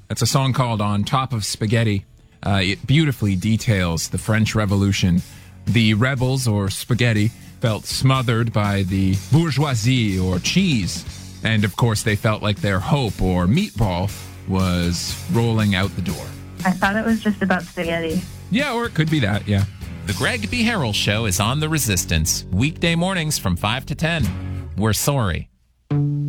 It's a song called On Top of Spaghetti. It beautifully details the French Revolution. The rebels, or spaghetti, felt smothered by the bourgeoisie, or cheese. And, of course, they felt like their hope, or meatball, was rolling out the door. I thought it was just about spaghetti. Yeah, or it could be that, yeah. The Greg B. Harrell Show is on The Resistance, weekday mornings from 5 to 10. We're sorry.